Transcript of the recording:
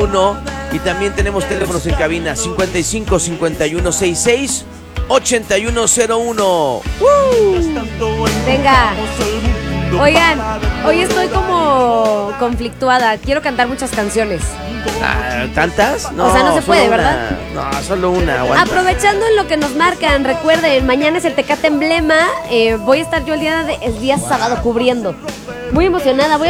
Y también tenemos teléfonos en cabina 55 51 66 8101. Venga. Oigan, hoy estoy como conflictuada. Quiero cantar muchas canciones. ¿Tantas? No, o sea, no se puede, una. ¿verdad? No, solo una. Aguanta. Aprovechando en lo que nos marcan, recuerden, mañana es el Tecate Emblema. Voy a estar yo el día sábado cubriendo. Muy emocionada.